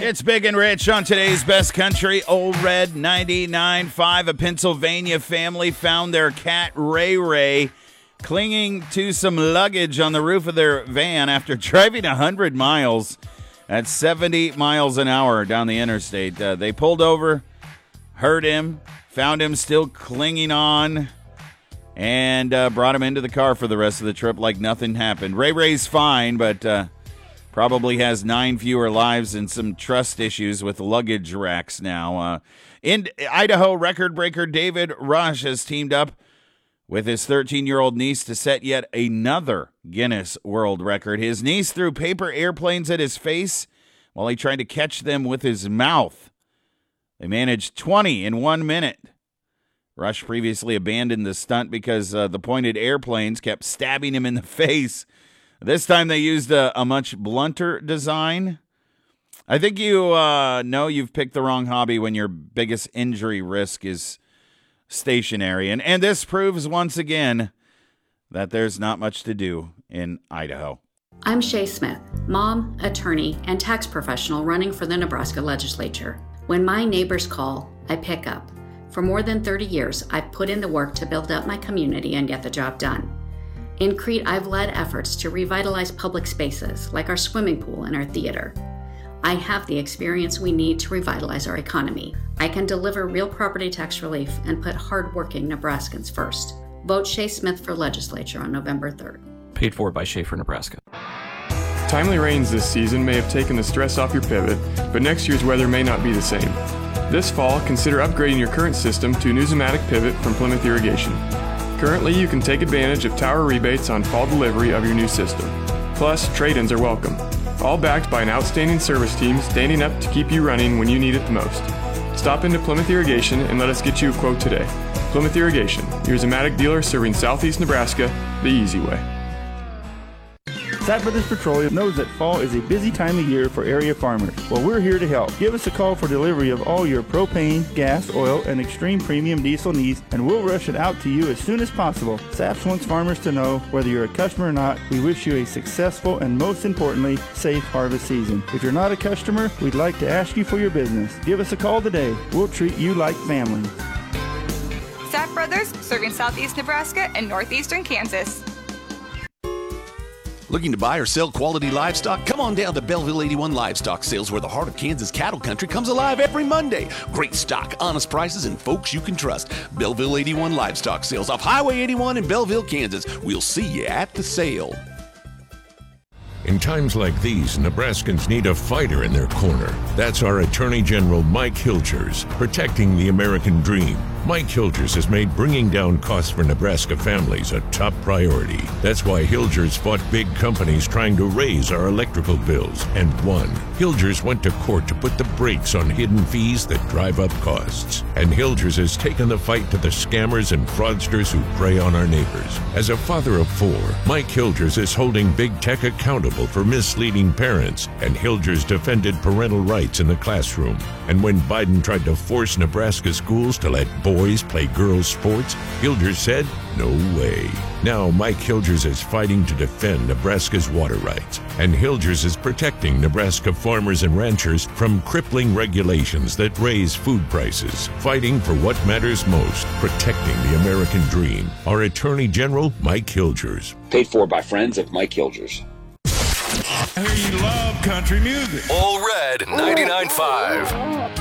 It's Big and Rich on today's Best Country. Old Red 99.5. A Pennsylvania family found their cat Ray Ray clinging to some luggage on the roof of their van after driving 100 miles at 70 miles an hour down the interstate. They pulled over, heard him, found him still clinging on, and brought him into the car for the rest of the trip like nothing happened. Ray Ray's fine, but probably has 9 fewer lives and some trust issues with luggage racks now. In Idaho, record breaker David Rush has teamed up with his 13-year-old niece to set yet another Guinness World Record. His niece threw paper airplanes at his face while he tried to catch them with his mouth. They managed 20 in 1 minute. Rush previously abandoned the stunt because the pointed airplanes kept stabbing him in the face. This time they used a much blunter design. I think you know you've picked the wrong hobby when your biggest injury risk is stationary. And this proves once again that there's not much to do in Idaho. I'm Shay Smith, mom, attorney, and tax professional running for the Nebraska legislature. When my neighbors call, I pick up. For more than 30 years, I've put in the work to build up my community and get the job done. In Crete, I've led efforts to revitalize public spaces like our swimming pool and our theater. I have the experience we need to revitalize our economy. I can deliver real property tax relief and put hardworking Nebraskans first. Vote Shay Smith for legislature on November 3rd. Paid for by Schaefer, Nebraska. Timely rains this season may have taken the stress off your pivot, but next year's weather may not be the same. This fall, consider upgrading your current system to a Newsomatic pivot from Plymouth Irrigation. Currently, you can take advantage of tower rebates on fall delivery of your new system. Plus, trade-ins are welcome. All backed by an outstanding service team standing up to keep you running when you need it the most. Stop into Plymouth Irrigation and let us get you a quote today. Plymouth Irrigation, your Zematic dealer serving southeast Nebraska the easy way. Sapp Brothers Petroleum knows that fall is a busy time of year for area farmers. Well, we're here to help. Give us a call for delivery of all your propane, gas, oil, and extreme premium diesel needs, and we'll rush it out to you as soon as possible. Sapp wants farmers to know, whether you're a customer or not, we wish you a successful and, most importantly, safe harvest season. If you're not a customer, we'd like to ask you for your business. Give us a call today. We'll treat you like family. Sapp Brothers, serving southeast Nebraska and northeastern Kansas. Looking to buy or sell quality livestock? Come on down to Belleville 81 Livestock Sales, where the heart of Kansas cattle country comes alive every Monday. Great stock, honest prices, and folks you can trust. Belleville 81 Livestock Sales off Highway 81 in Belleville, Kansas. We'll see you at the sale. In times like these, Nebraskans need a fighter in their corner. That's our Attorney General Mike Hilgers, protecting the American dream. Mike Hilgers has made bringing down costs for Nebraska families a top priority. That's why Hilgers fought big companies trying to raise our electrical bills and won. Hilgers went to court to put the brakes on hidden fees that drive up costs. And Hilgers has taken the fight to the scammers and fraudsters who prey on our neighbors. As a father of 4, Mike Hilgers is holding big tech accountable for misleading parents, and Hilgers defended parental rights in the classroom. And when Biden tried to force Nebraska schools to let boys play girls' sports, Hilgers said, no way. Now Mike Hilgers is fighting to defend Nebraska's water rights, and Hilgers is protecting Nebraska farmers and ranchers from crippling regulations that raise food prices, fighting for what matters most, protecting the American dream. Our Attorney General, Mike Hilgers. Paid for by friends of Mike Hilgers. I hear you love country music. All Red 99.5.